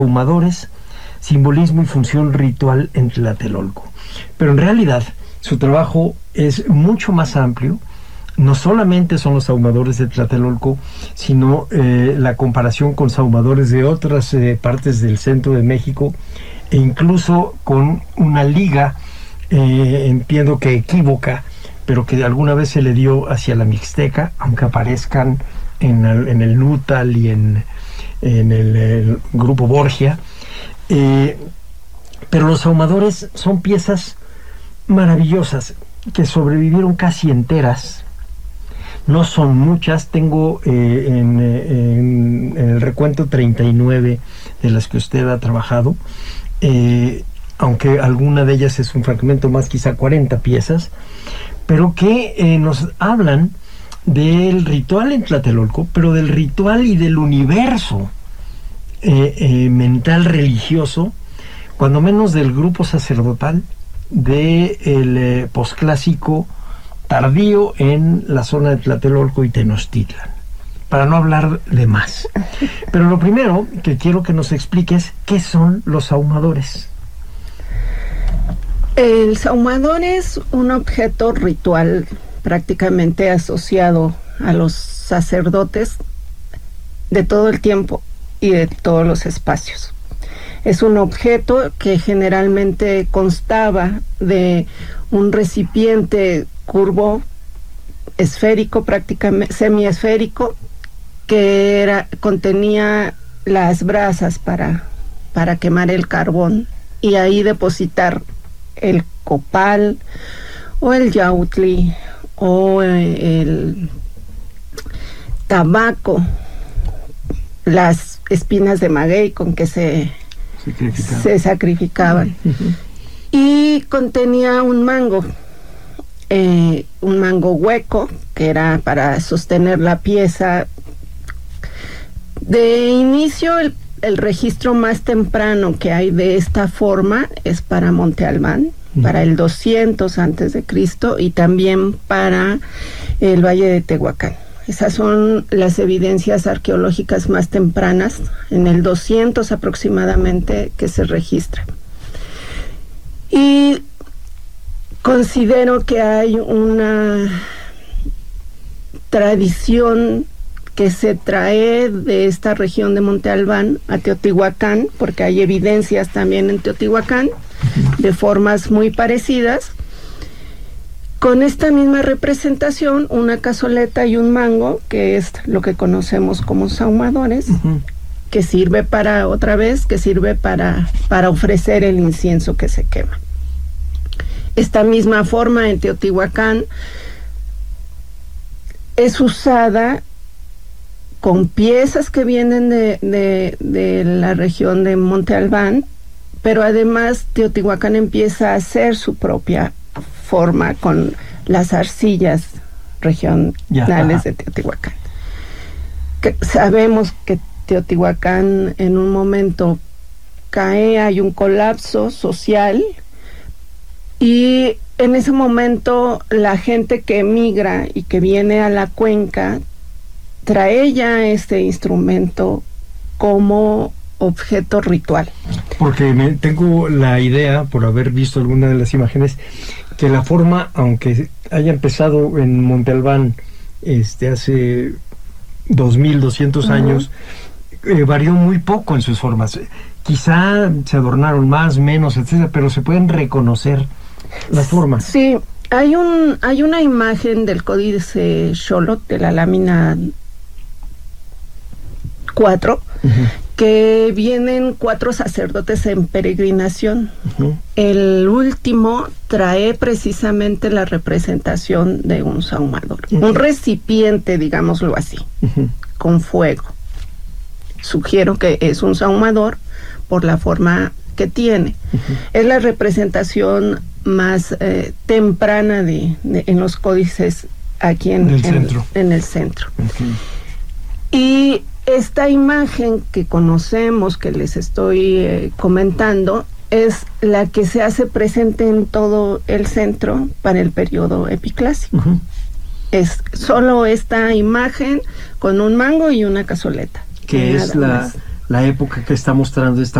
ahumadores, simbolismo y función ritual en Tlatelolco. Pero en realidad su trabajo es mucho más amplio. No solamente son los ahumadores de Tlatelolco, sino la comparación con ahumadores de otras partes del centro de México, e incluso con una liga, entiendo que equívoca, pero que alguna vez se le dio hacia la Mixteca, aunque aparezcan en el Nútal y en el grupo Borgia. Pero los ahumadores son piezas maravillosas que sobrevivieron casi enteras. No son muchas, tengo en el recuento 39 de las que usted ha trabajado, aunque alguna de ellas es un fragmento más, quizá 40 piezas, pero que nos hablan del ritual en Tlatelolco, pero del ritual y del universo mental religioso, cuando menos del grupo sacerdotal del posclásico tardío en la zona de Tlatelolco y Tenochtitlan, para no hablar de más. Pero lo primero que quiero que nos expliques, ¿qué son los ahumadores? El sahumador es un objeto ritual prácticamente asociado a los sacerdotes de todo el tiempo y de todos los espacios. Es un objeto que generalmente constaba de un recipiente curvo, esférico, prácticamente semiesférico, que contenía las brasas para quemar el carbón y ahí depositar el copal o el yautli o el tabaco, las espinas de maguey con que se sacrificaban. Y contenía un mango hueco, que era para sostener la pieza. De inicio, el registro más temprano que hay de esta forma es para Monte Albán, para el 200 antes de Cristo, y también para el Valle de Tehuacán. Esas son las evidencias arqueológicas más tempranas, en el 200 aproximadamente, que se registra. Y considero que hay una tradición que se trae de esta región de Monte Albán a Teotihuacán, porque hay evidencias también en Teotihuacán de formas muy parecidas, con esta misma representación, una cazoleta y un mango, que es lo que conocemos como sahumadores, que sirve para ofrecer el incienso que se quema. Esta misma forma en Teotihuacán es usada con piezas que vienen de la región de Monte Albán, pero además Teotihuacán empieza a hacer su propia forma con las arcillas regionales de Teotihuacán. Sabemos que Teotihuacán en un momento cae, hay un colapso social, y en ese momento la gente que emigra y que viene a la cuenca trae ya este instrumento como objeto ritual. Porque tengo la idea, por haber visto alguna de las imágenes, que la forma, aunque haya empezado en Monte Albán hace 2200 años, varió muy poco en sus formas. Quizá se adornaron más, menos, etcétera, pero se pueden reconocer las formas. Sí, hay una imagen del Códice Xolotl, de la lámina 4, que vienen 4 sacerdotes en peregrinación. El último trae precisamente la representación de un sahumador, un recipiente, digámoslo así, con fuego. Sugiero que es un sahumador por la forma que tiene. Es la representación más temprana en los códices aquí en el centro. Y esta imagen que conocemos, que les estoy comentando, es la que se hace presente en todo el centro para el periodo epiclásico. Es solo esta imagen con un mango y una cazoleta. Que es la la época que está mostrando esta